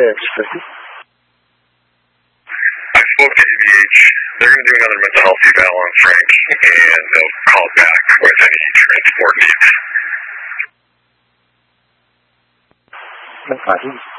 pitch. I spoke to ABH. They're going to do another mental health eval on Frank, and they'll call back with any transport needs. That's fine.